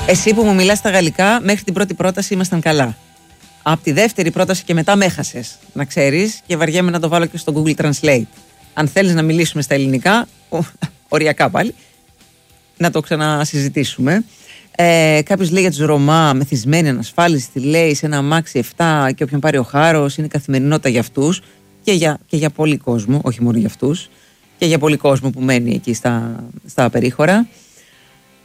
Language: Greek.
Εσύ που μου μιλάς στα γαλλικά, μέχρι την πρώτη πρόταση ήμασταν καλά. Από τη δεύτερη πρόταση και μετά με έχασες, να ξέρεις, και βαριέμαι να το βάλω και στο Google Translate. Αν θέλεις να μιλήσουμε στα ελληνικά, οριακά πάλι, να το ξανασυζητήσουμε. Κάποιος λέει για τους Ρωμά, μεθυσμένοι, ανασφάλιστοι, λέει σε ένα αμάξι 7 και όποιον πάρει ο χάρος, είναι καθημερινότητα για αυτούς και για πολύ κόσμο, όχι μόνο για αυτούς, και για πολύ κόσμο που μένει εκεί στα περίχωρα.